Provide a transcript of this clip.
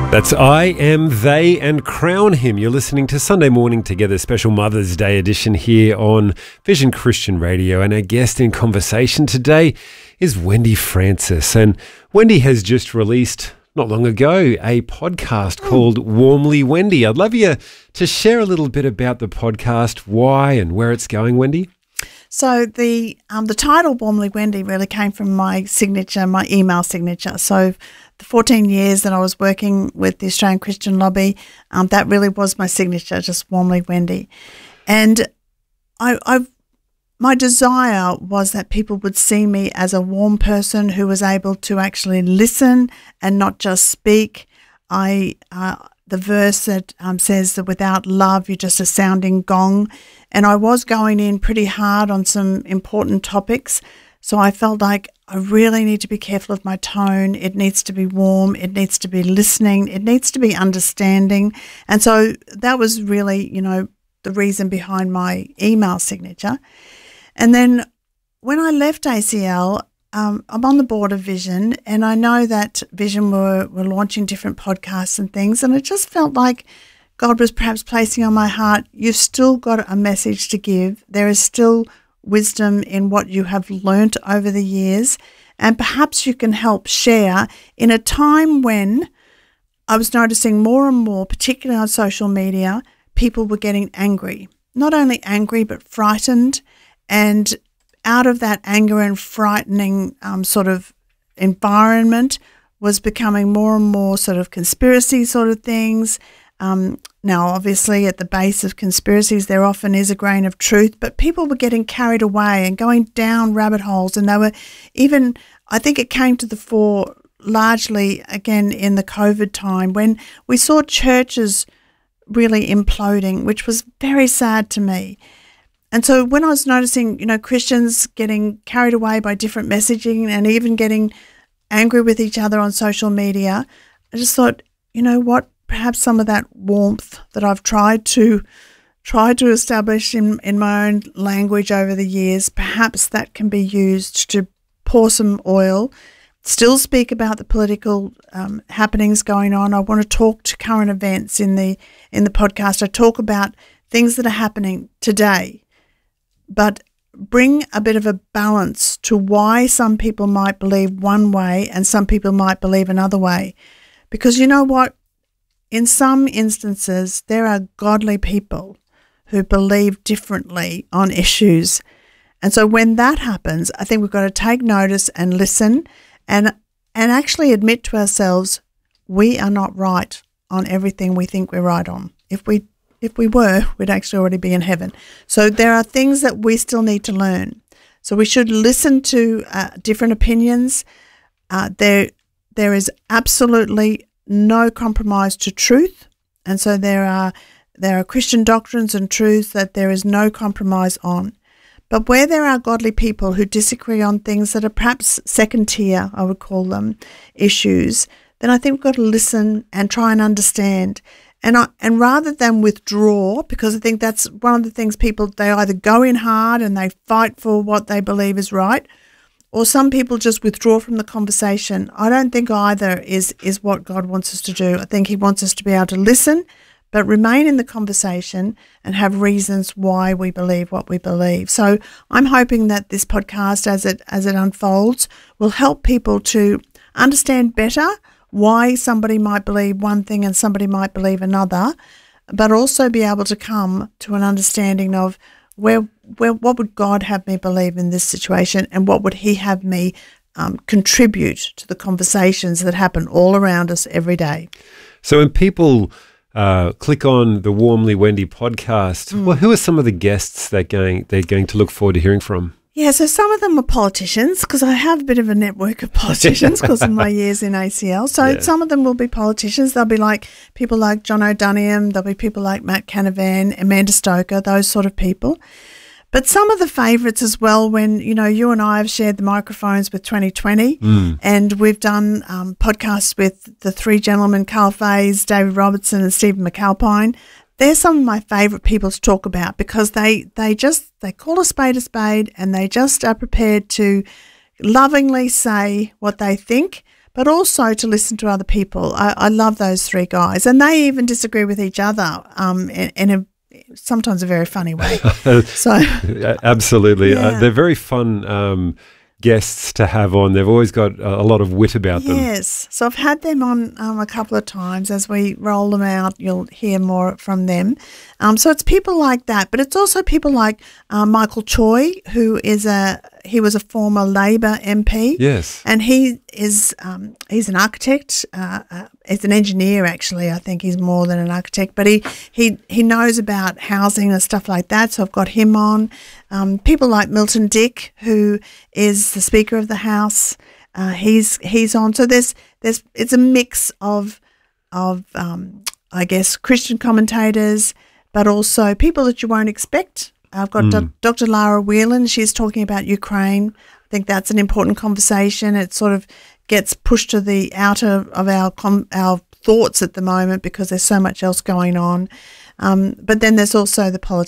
That's I Am They and Crown Him. You're listening to Sunday Morning Together, special Mother's Day edition here on Vision Christian Radio. And our guest in conversation today is Wendy Francis. And Wendy has just released, not long ago, a podcast called Warmly Wendy. I'd love you to share a little bit about the podcast, why and where it's going, Wendy. So the title Warmly Wendy really came from my signature, my email signature. So the 14 years that I was working with the Australian Christian Lobby, that really was my signature, just Warmly Wendy. And my desire was that people would see me as a warm person who was able to actually listen and not just speak. The verse that says that without love, you're just a sounding gong. And I was going in pretty hard on some important topics. So I felt like I really need to be careful of my tone. It needs to be warm. It needs to be listening. It needs to be understanding. And so that was really, the reason behind my email signature. And then when I left ACL, I'm on the board of Vision, and I know that Vision were launching different podcasts and things, and it just felt like God was perhaps placing on my heart, you've still got a message to give. There is still wisdom in what you have learnt over the years, and perhaps you can help share in a time when I was noticing more and more, particularly on social media, people were getting angry. Not only angry, but frightened, and out of that anger and frightening sort of environment was becoming more and more sort of conspiracy sort of things. Now, obviously, at the base of conspiracies, there often is a grain of truth, but people were getting carried away and going down rabbit holes. And they were even, I think it came to the fore largely, again, in the COVID time when we saw churches really imploding, which was very sad to me. And so when I was noticing, Christians getting carried away by different messaging and even getting angry with each other on social media, I just thought, what, perhaps some of that warmth that I've tried to establish in my own language over the years, perhaps that can be used to pour some oil, still speak about the political happenings going on. I want to talk to current events in the podcast. I talk about things that are happening today, but bring a bit of a balance to why some people might believe one way and some people might believe another way. Because you know what? In some instances, there are godly people who believe differently on issues. And so when that happens, I think we've got to take notice and listen and actually admit to ourselves, we are not right on everything we think we're right on. If we were, we'd actually already be in heaven. So there are things that we still need to learn. So we should listen to different opinions. There is absolutely no compromise to truth. And so there are Christian doctrines and truths that there is no compromise on. But where there are godly people who disagree on things that are perhaps second tier, I would call them, issues, then I think we've got to listen and try and understand. And rather than withdraw, because I think that's one of the things people, they either go in hard and they fight for what they believe is right, or some people just withdraw from the conversation. I don't think either is what God wants us to do. I think he wants us to be able to listen, but remain in the conversation and have reasons why we believe what we believe. So I'm hoping that this podcast, as it unfolds, will help people to understand better why somebody might believe one thing and somebody might believe another, but also be able to come to an understanding of what would God have me believe in this situation, and what would he have me contribute to the conversations that happen all around us every day. So when people click on the Warmly Wendy podcast, well, who are some of the guests they're going to look forward to hearing from? Yeah, so some of them are politicians, because I have a bit of a network of politicians because of my years in ACL. So some of them will be politicians. They'll be like people like John O'Donoghue. There'll be people like Matt Canavan, Amanda Stoker, those sort of people. But some of the favourites as well, when, you and I have shared the microphones with 2020 and we've done podcasts with the three gentlemen, Carl Faze, David Robertson and Stephen McAlpine. They're some of my favourite people to talk about, because they call a spade, and they just are prepared to lovingly say what they think, but also to listen to other people. I love those three guys, and they even disagree with each other in a sometimes a very funny way. So absolutely, yeah. They're very fun guests to have on. They've always got a lot of wit about them. Yes, so I've had them on a couple of times. As we roll them out, you'll hear more from them. So it's people like that, but it's also people like Michael Choi, who is he was a former Labor MP. Yes, and he is he's an architect. He's an engineer, actually. I think he's more than an architect, but he knows about housing and stuff like that. So I've got him on. People like Milton Dick, who is the Speaker of the House. He's on. So it's a mix of I guess Christian commentators, but also people that you won't expect. I've got Dr. Lara Whelan. She's talking about Ukraine. I think that's an important conversation. It sort of gets pushed to the outer of our thoughts at the moment because there's so much else going on. But then there's also the politicians.